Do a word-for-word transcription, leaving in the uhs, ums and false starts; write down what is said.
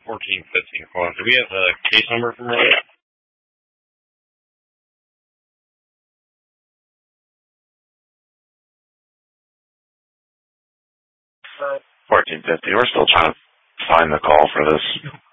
fourteen fifteen. Hold on. Do we have a case number from earlier? fourteen fifty. We're still trying to find the call for this.